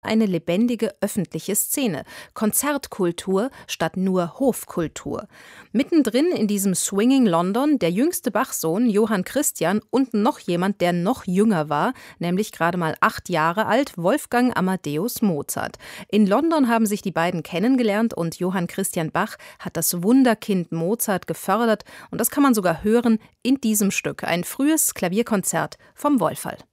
eine lebendige öffentliche Szene. Konzertkultur statt nur Hofkultur. Mittendrin in diesem Swinging London der jüngste Bach-Sohn Johann Christian und noch jemand, der noch jünger war, nämlich gerade mal 8 Jahre alt, Wolfgang Amadeus Mozart. In London haben sich die beiden kennengelernt und Johann Christian Bach hat das Wunderkind Mozart gefördert und das kann man sogar hören in diesem Stück, ein frühes Klavierkonzert vom Wohlfall.